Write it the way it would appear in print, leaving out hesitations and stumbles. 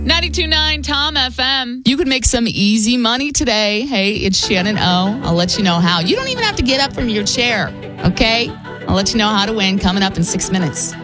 92.9 Tom FM. You could make some easy money today. Hey, it's Shannon O. I'll let you know how. You don't even have to get up from your chair, okay? I'll let you know how to win coming up in 6 minutes.